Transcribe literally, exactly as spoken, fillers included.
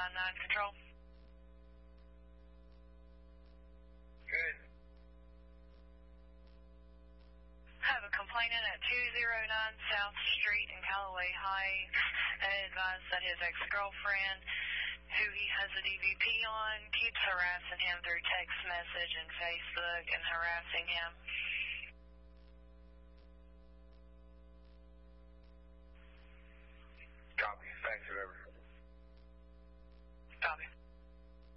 nine nine Control. Good. I have a complainant at two oh nine South Street in Callaway Heights. Advised that his ex-girlfriend, who he has a D V P on, keeps harassing him through text message and Facebook and harassing him.